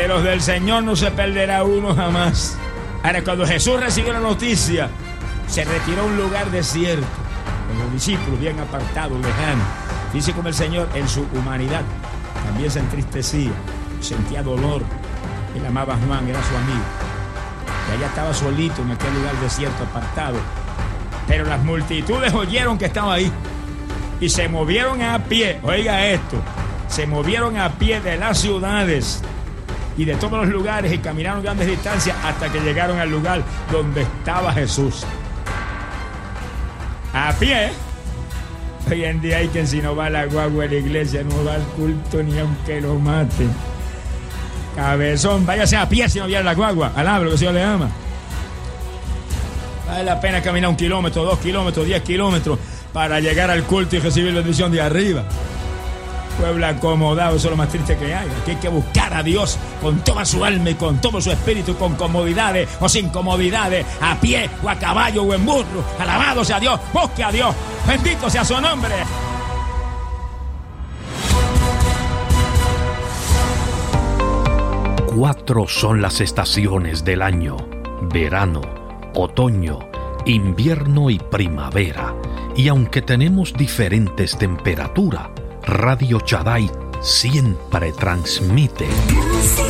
De los del Señor no se perderá uno jamás. Ahora, cuando Jesús recibió la noticia, se retiró a un lugar desierto, con los discípulos bien apartados, lejanos. Dice como el Señor, en su humanidad, también se entristecía, sentía dolor. Él amaba a Juan, era su amigo. Y allá estaba solito en aquel lugar desierto, apartado. Pero las multitudes oyeron que estaba ahí y se movieron a pie. Oiga esto, se movieron a pie de las ciudades y de todos los lugares y caminaron grandes distancias hasta que llegaron al lugar donde estaba Jesús. A pie. Hoy en día hay quien si no va a la guagua de la iglesia no va al culto ni aunque lo maten. Cabezón, váyase a pie si no viene a la guagua. Alabro que el Señor le ama. Vale la pena caminar 1 kilómetro, 2 kilómetros, 10 kilómetros para llegar al culto y recibir la bendición de arriba. Pueblo acomodado, eso es lo más triste que hay. Aquí hay que buscar a Dios con toda su alma y con todo su espíritu, con comodidades o sin comodidades, a pie o a caballo o en burro. Alabado sea Dios, busque a Dios, bendito sea su nombre. Cuatro son las estaciones del año: verano, otoño, invierno y primavera. Y aunque tenemos diferentes temperaturas, Radio Shaddai siempre transmite